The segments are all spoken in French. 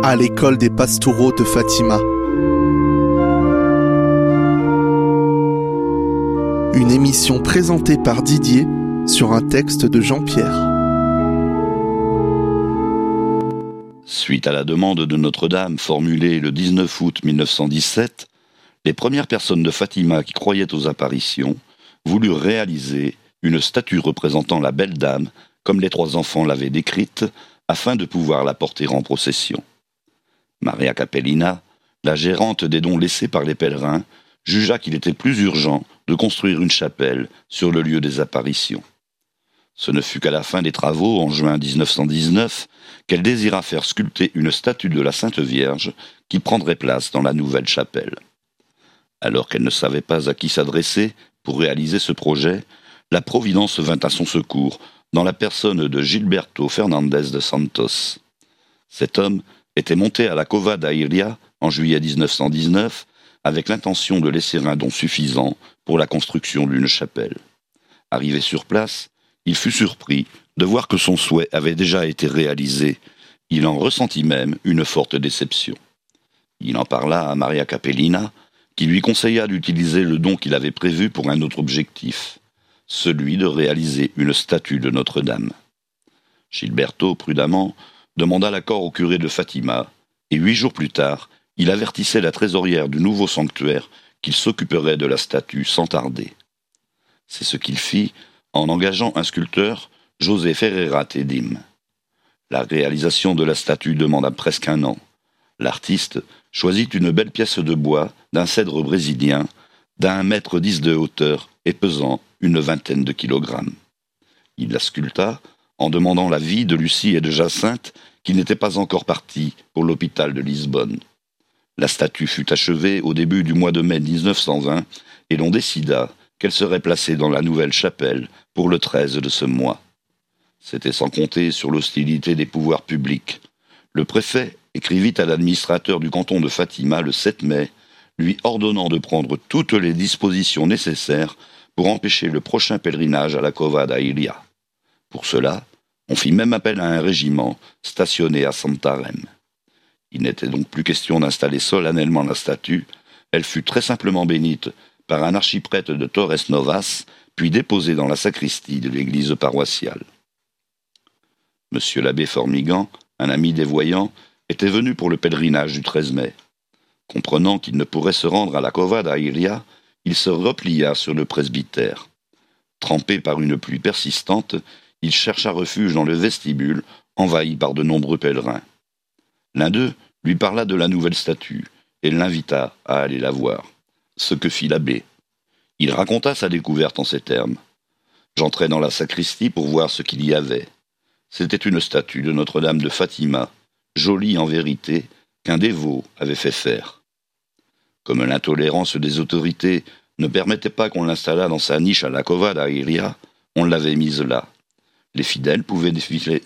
à l'école des pastoraux de Fatima. Une émission présentée par Didier sur un texte de Jean-Pierre. Suite à la demande de Notre-Dame formulée le 19 août 1917, les premières personnes de Fatima qui croyaient aux apparitions voulurent réaliser une statue représentant la belle dame, comme les trois enfants l'avaient décrite, afin de pouvoir la porter en procession. Maria Capellina, la gérante des dons laissés par les pèlerins, jugea qu'il était plus urgent de construire une chapelle sur le lieu des apparitions. Ce ne fut qu'à la fin des travaux, en juin 1919, qu'elle désira faire sculpter une statue de la Sainte Vierge qui prendrait place dans la nouvelle chapelle. Alors qu'elle ne savait pas à qui s'adresser pour réaliser ce projet, la Providence vint à son secours dans la personne de Gilberto Fernandez de Santos. Cet homme était monté à la Cova da Iria en juillet 1919 avec l'intention de laisser un don suffisant pour la construction d'une chapelle. Arrivé sur place, il fut surpris de voir que son souhait avait déjà été réalisé. Il en ressentit même une forte déception. Il en parla à Maria Capellina, qui lui conseilla d'utiliser le don qu'il avait prévu pour un autre objectif, celui de réaliser une statue de Notre-Dame. Gilberto, prudemment, demanda l'accord au curé de Fatima, et 8 jours plus tard, il avertissait la trésorière du nouveau sanctuaire qu'il s'occuperait de la statue sans tarder. C'est ce qu'il fit en engageant un sculpteur, José Ferreira Tedim. La réalisation de la statue demanda presque 1 an. L'artiste choisit une belle pièce de bois d'un cèdre brésilien d'1,10 mètre de hauteur et pesant une 20aine de kilogrammes. Il la sculpta en demandant l'avis de Lucie et de Jacinthe qui n'étaient pas encore partis pour l'hôpital de Lisbonne. La statue fut achevée au début du mois de mai 1920 et l'on décida qu'elle serait placée dans la nouvelle chapelle pour le 13 de ce mois. C'était sans compter sur l'hostilité des pouvoirs publics. Le préfet écrivit à l'administrateur du canton de Fatima le 7 mai, lui ordonnant de prendre toutes les dispositions nécessaires pour empêcher le prochain pèlerinage à la Cova da Iria. Pour cela, on fit même appel à un régiment stationné à Santarém. Il n'était donc plus question d'installer solennellement la statue, elle fut très simplement bénite par un archiprêtre de Torres Novas, puis déposée dans la sacristie de l'église paroissiale. Monsieur l'abbé Formigan, un ami des voyants, était venu pour le pèlerinage du 13 mai. Comprenant qu'il ne pourrait se rendre à la Cova da Iria, il se replia sur le presbytère. Trempé par une pluie persistante, il chercha refuge dans le vestibule, envahi par de nombreux pèlerins. L'un d'eux lui parla de la nouvelle statue et l'invita à aller la voir. Ce que fit l'abbé. Il raconta sa découverte en ces termes. J'entrai dans la sacristie pour voir ce qu'il y avait. C'était une statue de Notre-Dame de Fatima, jolie en vérité, qu'un dévot avait fait faire. Comme l'intolérance des autorités ne permettait pas qu'on l'installât dans sa niche à la Cova da Iria, on l'avait mise là. Les fidèles pouvaient défiler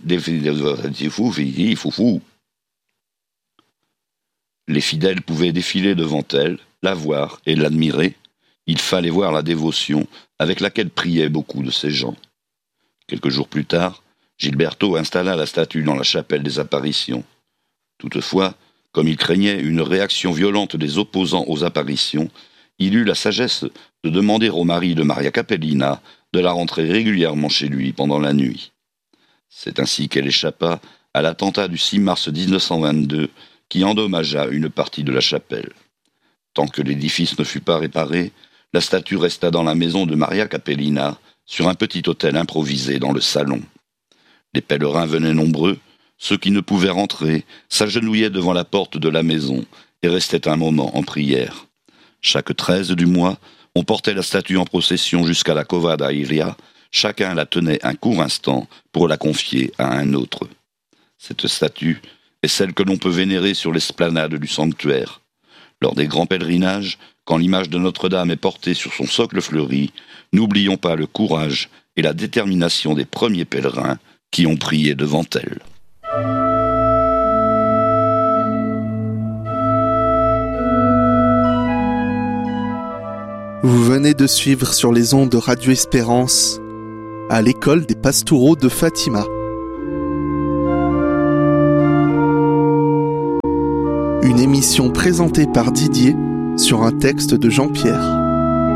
devant elle, la voir et l'admirer. Il fallait voir la dévotion avec laquelle priaient beaucoup de ces gens. Quelques jours plus tard, Gilberto installa la statue dans la chapelle des apparitions. Toutefois, comme il craignait une réaction violente des opposants aux apparitions, il eut la sagesse de demander au mari de Maria Capellina de la rentrer régulièrement chez lui pendant la nuit. C'est ainsi qu'elle échappa à l'attentat du 6 mars 1922 qui endommagea une partie de la chapelle. Tant que l'édifice ne fut pas réparé, la statue resta dans la maison de Maria Capellina, sur un petit autel improvisé dans le salon. Les pèlerins venaient nombreux, ceux qui ne pouvaient rentrer s'agenouillaient devant la porte de la maison et restaient un moment en prière. Chaque 13 du mois, on portait la statue en procession jusqu'à la Cova da Iria, chacun la tenait un court instant pour la confier à un autre. Cette statue est celle que l'on peut vénérer sur l'esplanade du sanctuaire. Lors des grands pèlerinages, quand l'image de Notre-Dame est portée sur son socle fleuri, n'oublions pas le courage et la détermination des premiers pèlerins qui ont prié devant elle. Vous venez de suivre sur les ondes de Radio Espérance à l'école des pastoraux de Fatima. Une émission présentée par Didier sur un texte de Jean-Pierre.